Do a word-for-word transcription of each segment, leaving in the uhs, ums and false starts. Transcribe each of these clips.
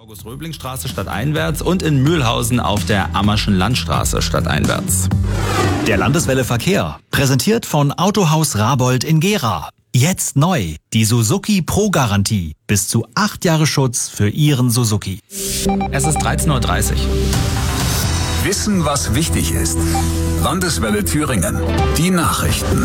August-Röbling-Straße stadteinwärts und in Mühlhausen auf der Ammerschen Landstraße stadteinwärts. Der Landeswelle Verkehr, präsentiert von Autohaus Rabold in Gera. Jetzt neu, die Suzuki Pro-Garantie. Bis zu acht Jahre Schutz für Ihren Suzuki. Es ist dreizehn Uhr dreißig. Wissen, was wichtig ist. Landeswelle Thüringen. Die Nachrichten.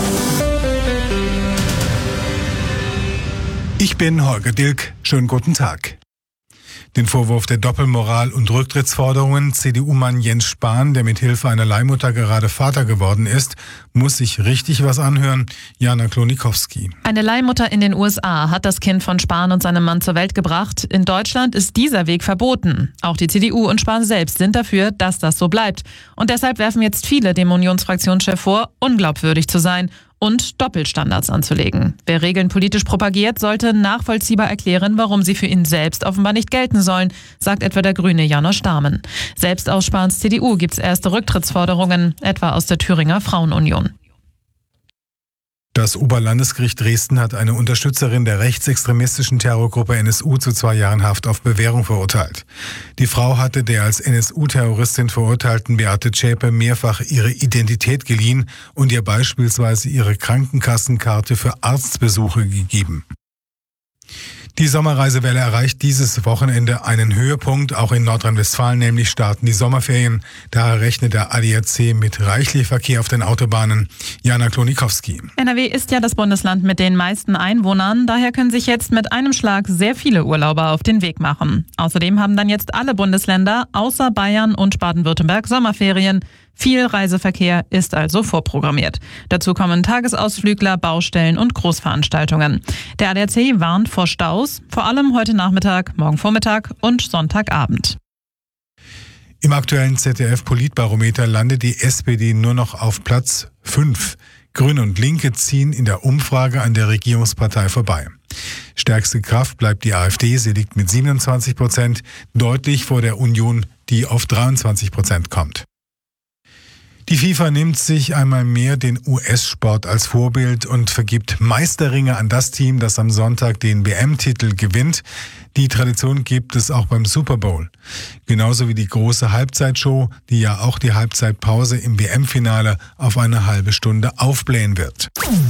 Ich bin Holger Dilk. Schönen guten Tag. Den Vorwurf der Doppelmoral und Rücktrittsforderungen C D U-Mann Jens Spahn, der mit Hilfe einer Leihmutter gerade Vater geworden ist, muss sich richtig was anhören. Jana Klonikowski. Eine Leihmutter in den U S A hat das Kind von Spahn und seinem Mann zur Welt gebracht. In Deutschland ist dieser Weg verboten. Auch die C D U und Spahn selbst sind dafür, dass das so bleibt. Und deshalb werfen jetzt viele dem Unionsfraktionschef vor, unglaubwürdig zu sein und Doppelstandards anzulegen. Wer Regeln politisch propagiert, sollte nachvollziehbar erklären, warum sie für ihn selbst offenbar nicht gelten sollen, sagt etwa der Grüne Janosch Dahmen. Selbst aus Spahns C D U gibt es erste Rücktrittsforderungen, etwa aus der Thüringer Frauenunion. Das Oberlandesgericht Dresden hat eine Unterstützerin der rechtsextremistischen Terrorgruppe N S U zu zwei Jahren Haft auf Bewährung verurteilt. Die Frau hatte der als N S U-Terroristin verurteilten Beate Zschäpe mehrfach ihre Identität geliehen und ihr beispielsweise ihre Krankenkassenkarte für Arztbesuche gegeben. Die Sommerreisewelle erreicht dieses Wochenende einen Höhepunkt, auch in Nordrhein-Westfalen, nämlich starten die Sommerferien. Daher rechnet der A D A C mit reichlich Verkehr auf den Autobahnen. Jana Klonikowski. N R W ist ja das Bundesland mit den meisten Einwohnern, daher können sich jetzt mit einem Schlag sehr viele Urlauber auf den Weg machen. Außerdem haben dann jetzt alle Bundesländer außer Bayern und Baden-Württemberg Sommerferien. Viel Reiseverkehr ist also vorprogrammiert. Dazu kommen Tagesausflügler, Baustellen und Großveranstaltungen. Der A D A C warnt vor Staus, vor allem heute Nachmittag, morgen Vormittag und Sonntagabend. Im aktuellen Z D F-Politbarometer landet die S P D nur noch auf Platz fünf. Grüne und Linke ziehen in der Umfrage an der Regierungspartei vorbei. Stärkste Kraft bleibt die AfD, sie liegt mit siebenundzwanzig Prozent, deutlich vor der Union, die auf dreiundzwanzig Prozent kommt. Die FIFA nimmt sich einmal mehr den U S-Sport als Vorbild und vergibt Meisterringe an das Team, das am Sonntag den W M-Titel gewinnt. Die Tradition gibt es auch beim Super Bowl. Genauso wie die große Halbzeitshow, die ja auch die Halbzeitpause im W M-Finale auf eine halbe Stunde aufblähen wird.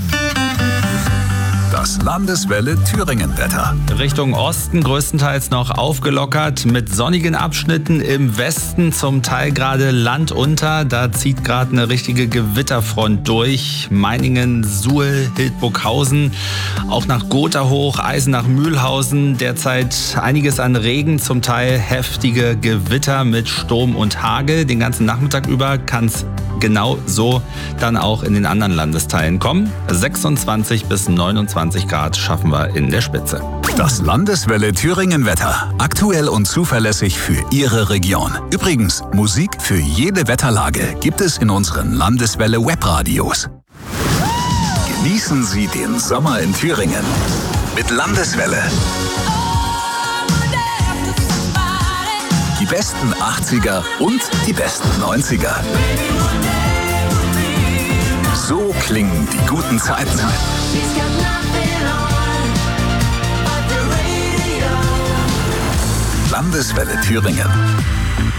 Das Landeswelle Thüringen-Wetter. Richtung Osten größtenteils noch aufgelockert mit sonnigen Abschnitten, im Westen zum Teil gerade Land unter. Da zieht gerade eine richtige Gewitterfront durch. Meiningen, Suhl, Hildburghausen, auch nach Gotha hoch, Eisenach, Mühlhausen. Derzeit einiges an Regen, zum Teil heftige Gewitter mit Sturm und Hagel. Den ganzen Nachmittag über kann es genau so dann auch in den anderen Landesteilen kommen. sechsundzwanzig bis neunundzwanzig Grad schaffen wir in der Spitze. Das Landeswelle Thüringen-Wetter. Aktuell und zuverlässig für Ihre Region. Übrigens, Musik für jede Wetterlage gibt es in unseren Landeswelle Webradios. Genießen Sie den Sommer in Thüringen mit Landeswelle. Die besten achtziger und die besten neunziger. So klingen die guten Zeiten. Landeswelle Thüringen.